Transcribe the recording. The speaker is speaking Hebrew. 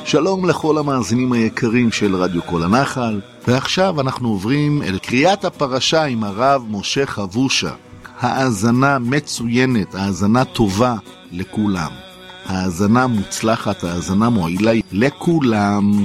שלום לכל המאזינים היקרים של רדיו כל הנחל, ועכשיו אנחנו עוברים אל קריאת הפרשה עם הרב משה חבושה. האזנה מצוינת, האזנה טובה לכולם, האזנה מוצלחת, האזנה מועילה לכולם.